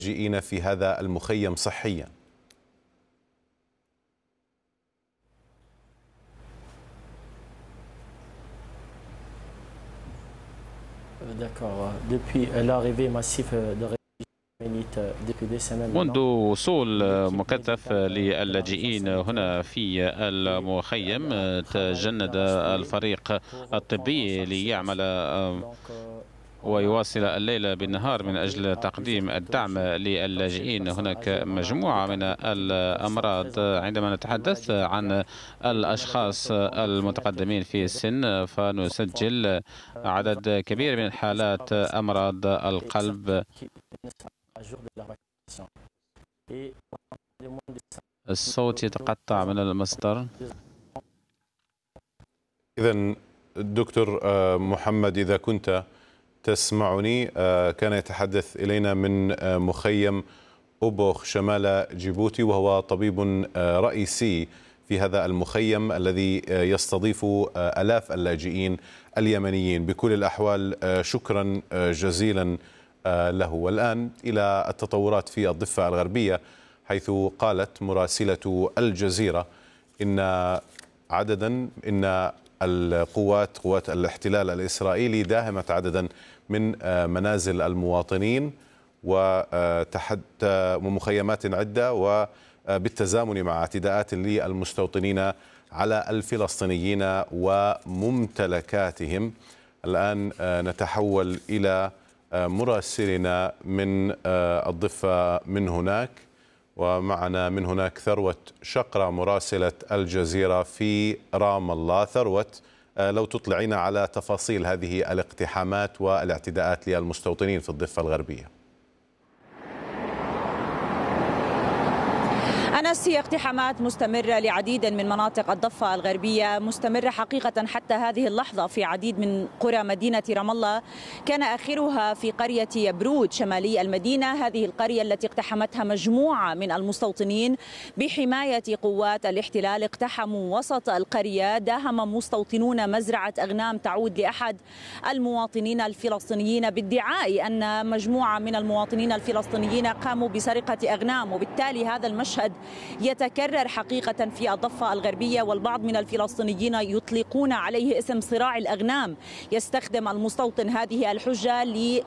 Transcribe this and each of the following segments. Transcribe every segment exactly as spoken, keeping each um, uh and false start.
اللاجئين في هذا المخيم صحيا؟ منذ وصول مكثف للاجئين هنا في المخيم تجند الفريق الطبي ليعمل ويواصل الليل بالنهار من أجل تقديم الدعم للاجئين. هناك مجموعة من الأمراض. عندما نتحدث عن الأشخاص المتقدمين في السن فنسجل عدد كبير من حالات أمراض القلب. الصوت يتقطع من المصدر. إذن دكتور محمد، إذا كنت تسمعني، كان يتحدث إلينا من مخيم أوبوخ شمال جيبوتي، وهو طبيب رئيسي في هذا المخيم الذي يستضيف آلاف اللاجئين اليمنيين. بكل الأحوال شكرا جزيلا له. والآن إلى التطورات في الضفة الغربية، حيث قالت مراسلة الجزيرة إن عددا إن القوات قوات الاحتلال الإسرائيلي داهمت عددا من منازل المواطنين وتحت ومخيمات عدة، وبالتزامن مع اعتداءات للمستوطنين على الفلسطينيين وممتلكاتهم. الآن نتحول إلى مراسلنا من الضفة من هناك، ومعنا من هناك ثروة شقرة مراسلة الجزيرة في رام الله. ثروة، لو تطلعين على تفاصيل هذه الاقتحامات والاعتداءات للمستوطنين في الضفة الغربية. أنس، هي اقتحامات مستمرة لعديد من مناطق الضفة الغربية، مستمرة حقيقة حتى هذه اللحظة في عديد من قرى مدينة رام الله. كان آخرها في قرية يبرود شمالي المدينة، هذه القرية التي اقتحمتها مجموعة من المستوطنين بحماية قوات الاحتلال. اقتحموا وسط القرية، داهم مستوطنون مزرعة أغنام تعود لأحد المواطنين الفلسطينيين بادعاء أن مجموعة من المواطنين الفلسطينيين قاموا بسرقة أغنام، وبالتالي هذا المشهد يتكرر حقيقة في الضفة الغربية. والبعض من الفلسطينيين يطلقون عليه اسم صراع الأغنام. يستخدم المستوطن هذه الحجة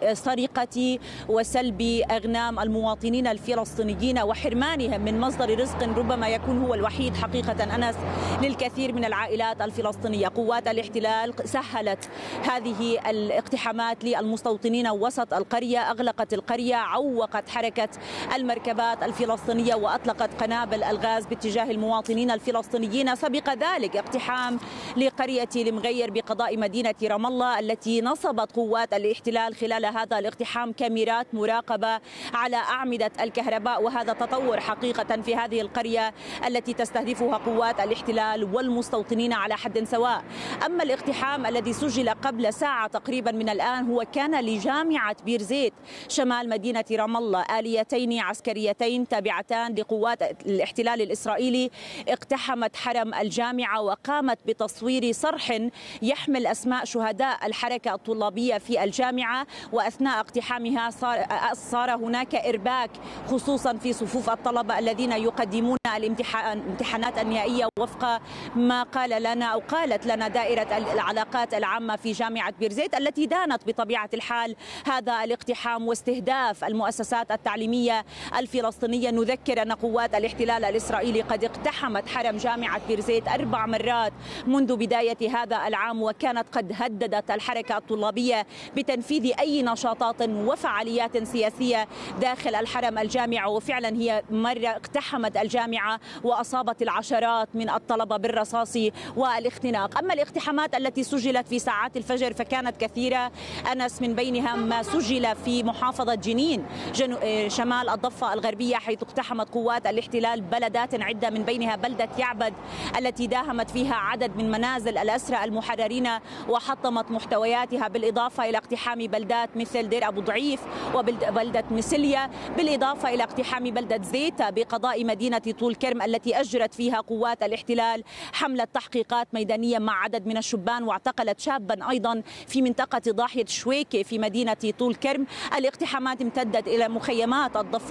لسرقة وسلب أغنام المواطنين الفلسطينيين وحرمانهم من مصدر رزق ربما يكون هو الوحيد حقيقة أنس للكثير من العائلات الفلسطينية. قوات الاحتلال سهلت هذه الاقتحامات للمستوطنين وسط القرية، أغلقت القرية، عوقت حركة المركبات الفلسطينية وأطلقت قنابل الغاز باتجاه المواطنين الفلسطينيين. سبق ذلك اقتحام لقرية المغير بقضاء مدينة رام الله التي نصبت قوات الاحتلال خلال هذا الاقتحام كاميرات مراقبة على أعمدة الكهرباء، وهذا تطور حقيقة في هذه القرية التي تستهدفها قوات الاحتلال والمستوطنين على حد سواء. أما الاقتحام الذي سجل قبل ساعة تقريبا من الآن هو كان لجامعة بير زيت شمال مدينة رام الله. آليتين عسكريتين تابعتان لقوات الاحتلال الإسرائيلي اقتحمت حرم الجامعة وقامت بتصوير صرح يحمل أسماء شهداء الحركة الطلابية في الجامعة. وأثناء اقتحامها صار, صار هناك إرباك خصوصا في صفوف الطلبة الذين يقدمون الامتحانات النهائية وفق ما قال لنا أو قالت لنا دائرة العلاقات العامة في جامعة بير زيت التي دانت بطبيعة الحال هذا الاقتحام واستهداف المؤسسات التعليمية الفلسطينية. نذكر أن قوات الاحتلال الإسرائيلي قد اقتحمت حرم جامعة بير زيت أربع مرات منذ بداية هذا العام، وكانت قد هددت الحركة الطلابية بتنفيذ أي نشاطات وفعاليات سياسية داخل الحرم الجامعة. وفعلا هي مرة اقتحمت الجامعة وأصابت العشرات من الطلبة بالرصاص والاختناق. أما الاقتحامات التي سجلت في ساعات الفجر فكانت كثيرة أنس، من بينها ما سجل في محافظة جنين شمال الضفة الغربية، حيث اقتحمت قوات الاحتلال بلدات عدة من بينها بلدة يعبد التي داهمت فيها عدد من منازل الأسرى المحررين وحطمت محتوياتها، بالإضافة إلى اقتحام بلدات مثل دير أبو ضعيف وبلدة مسلية، بالإضافة إلى اقتحام بلدة زيتا بقضاء مدينة طول كرم التي أجرت فيها قوات الاحتلال حملة تحقيقات ميدانية مع عدد من الشبان، واعتقلت شابا أيضا في منطقة ضاحية شويكة في مدينة طول كرم. الاقتحامات امتدت إلى مخيمات الضفة